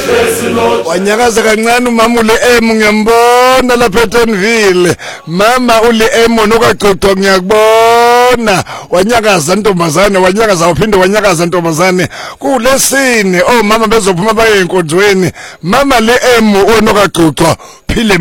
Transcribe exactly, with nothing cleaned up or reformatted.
wanyakaza kancane umama ule M ngiyambona lapha eTenville mama ule M nokaqoqo ngiyakubona wanyakaza ntombazane wanyakaza uphinde wanyakaza ntombazane kulesine oh mama bezophuma baye enkonzweni mama le M onokaqoqo phile